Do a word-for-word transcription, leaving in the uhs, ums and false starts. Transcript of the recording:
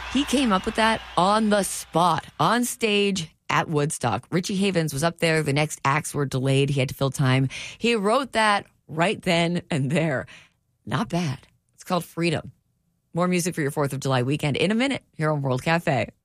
He came up with that on the spot, on stage at Woodstock. Richie Havens was up there. The next acts were delayed. He had to fill time. He wrote that right then and there. Not bad. It's called Freedom. More music for your fourth of July weekend in a minute here on World Cafe.